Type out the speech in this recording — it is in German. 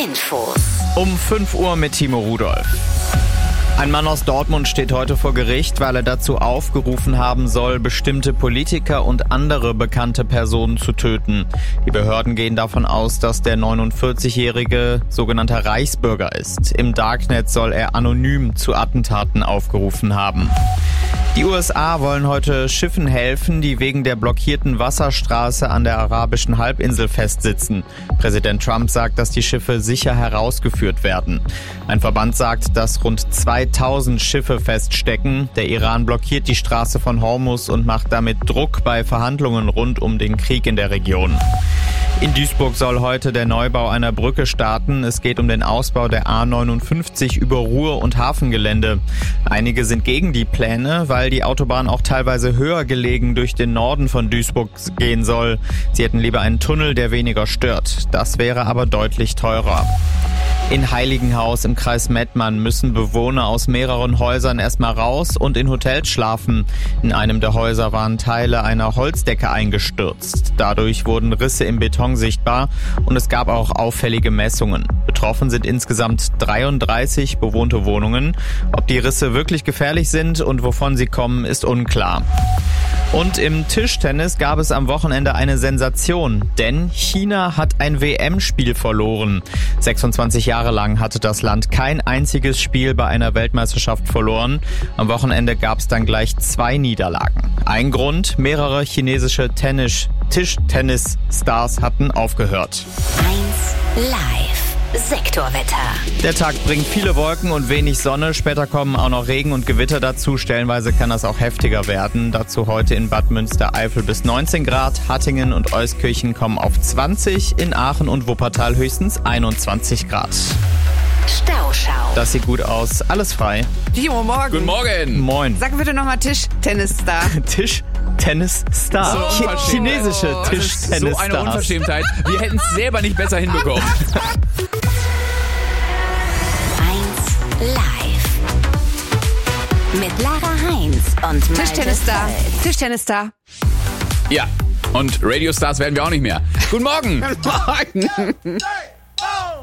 Infos. Um 5 Uhr mit Timo Rudolph. Ein Mann aus Dortmund steht heute vor Gericht, weil er dazu aufgerufen haben soll, bestimmte Politiker und andere bekannte Personen zu töten. Die Behörden gehen davon aus, dass der 49-jährige sogenannter Reichsbürger ist. Im Darknet soll er anonym zu Attentaten aufgerufen haben. Die USA wollen heute Schiffen helfen, die wegen der blockierten Wasserstraße an der arabischen Halbinsel festsitzen. Präsident Trump sagt, dass die Schiffe sicher herausgeführt werden. Ein Verband sagt, dass rund 2000 Schiffe feststecken. Der Iran blockiert die Straße von Hormuz und macht damit Druck bei Verhandlungen rund um den Krieg in der Region. In Duisburg soll heute der Neubau einer Brücke starten. Es geht um den Ausbau der A59 über Ruhr- und Hafengelände. Einige sind gegen die Pläne, weil die Autobahn auch teilweise höher gelegen durch den Norden von Duisburg gehen soll. Sie hätten lieber einen Tunnel, der weniger stört. Das wäre aber deutlich teurer. In Heiligenhaus im Kreis Mettmann müssen Bewohner aus mehreren Häusern erstmal raus und in Hotels schlafen. In einem der Häuser waren Teile einer Holzdecke eingestürzt. Dadurch wurden Risse im Beton sichtbar und es gab auch auffällige Messungen. Betroffen sind insgesamt 33 bewohnte Wohnungen. Ob die Risse wirklich gefährlich sind und wovon sie kommen, ist unklar. Und im Tischtennis gab es am Wochenende eine Sensation, denn China hat ein WM-Spiel verloren. 26 Jahre lang hatte das Land kein einziges Spiel bei einer Weltmeisterschaft verloren. Am Wochenende gab es dann gleich 2 Niederlagen. Ein Grund, mehrere chinesische Tischtennis-Stars hatten aufgehört. 1 Live. Sektorwetter. Der Tag bringt viele Wolken und wenig Sonne. Später kommen auch noch Regen und Gewitter dazu. Stellenweise kann das auch heftiger werden. Dazu heute in Bad Münstereifel bis 19 Grad. Hattingen und Euskirchen kommen auf 20. In Aachen und Wuppertal höchstens 21 Grad. Stauschau. Das sieht gut aus. Alles frei. Timo, morgen. Guten Morgen. Moin. Sag bitte nochmal Tischtennis-Star. Tischtennis-Star. So unverschämt. Chinesische Das ist so Tischtennis-Stars. eine Unverschämtheit. Wir hätten es selber nicht besser hinbekommen. 1 Live. Mit Lara Heinz und Malte Tischtennis-Star. Völz. Tischtennis-Star. Ja, und Radio-Stars werden wir auch nicht mehr. Guten Morgen. Morgen.